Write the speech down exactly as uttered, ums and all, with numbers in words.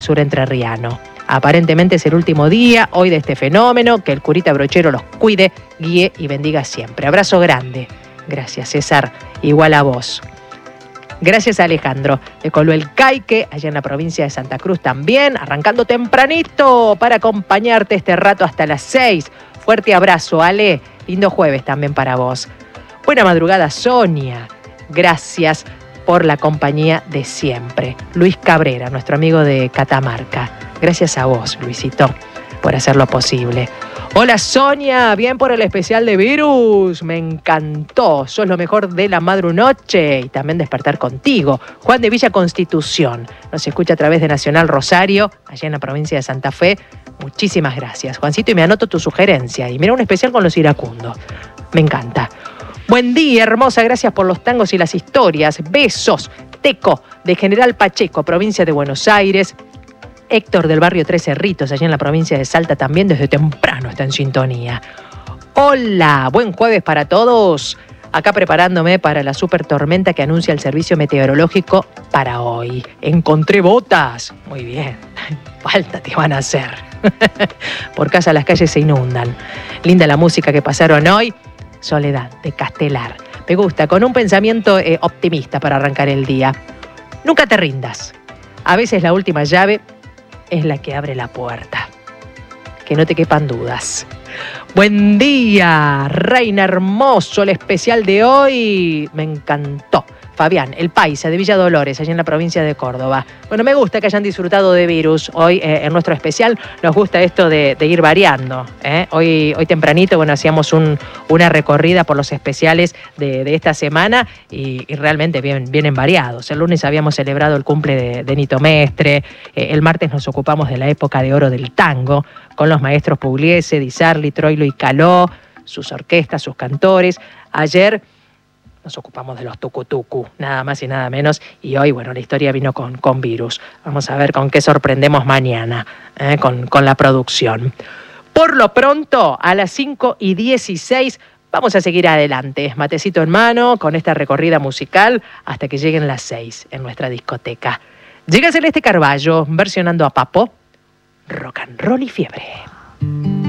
sur entrerriano. Aparentemente es el último día hoy de este fenómeno. Que el curita brochero los cuide, guíe y bendiga siempre. Abrazo grande. Gracias, César. Igual a vos. Gracias, Alejandro. De Coloelcaique, allá en la provincia de Santa Cruz también, arrancando tempranito para acompañarte este rato hasta las seis. Fuerte abrazo, Ale. Lindo jueves también para vos. Buena madrugada, Sonia. Gracias por la compañía de siempre. Luis Cabrera, nuestro amigo de Catamarca. Gracias a vos, Luisito, por hacerlo posible. Hola, Sonia, bien por el especial de Virus. Me encantó. Sos lo mejor de la madrunoche y también despertar contigo. Juan de Villa Constitución nos escucha a través de Nacional Rosario, allá en la provincia de Santa Fe. Muchísimas gracias, Juancito, y me anoto tu sugerencia. Y mira un especial con los iracundos. Me encanta. Buen día, hermosa. Gracias por los tangos y las historias. Besos. Teco, de General Pacheco, provincia de Buenos Aires. Héctor del barrio Tres Cerritos, allá en la provincia de Salta, también desde temprano está en sintonía. Hola, buen jueves para todos. Acá preparándome para la super tormenta que anuncia el servicio meteorológico para hoy. Encontré botas. Muy bien. Falta te van a hacer. Por casa las calles se inundan. Linda la música que pasaron hoy. Soledad, de Castelar. Me gusta, con un pensamiento eh, optimista para arrancar el día. Nunca te rindas. A veces la última llave es la que abre la puerta. Que no te quepan dudas. Buen día, reina hermoso, el especial de hoy. Me encantó. Fabián, el paisa de Villa Dolores, allá en la provincia de Córdoba. Bueno, me gusta que hayan disfrutado de Virus hoy eh, en nuestro especial. Nos gusta esto de, de ir variando. ¿eh? Hoy, hoy tempranito, bueno, hacíamos un, una recorrida por los especiales de, de esta semana y, y realmente bien, vienen variados. El lunes habíamos celebrado el cumple de, de Nito Mestre. Eh, el martes nos ocupamos de la época de oro del tango con los maestros Pugliese, Di Sarli, Troilo y Caló, sus orquestas, sus cantores. Ayer nos ocupamos de los tucutucu, nada más y nada menos. Y hoy, bueno, la historia vino con, con Virus. Vamos a ver con qué sorprendemos mañana, eh, con, con la producción. Por lo pronto, a las cinco y dieciséis, vamos a seguir adelante. Matecito en mano, con esta recorrida musical, hasta que lleguen las seis en nuestra discoteca. Llega Celeste Carballo, versionando a Papo, Rock and Roll y Fiebre.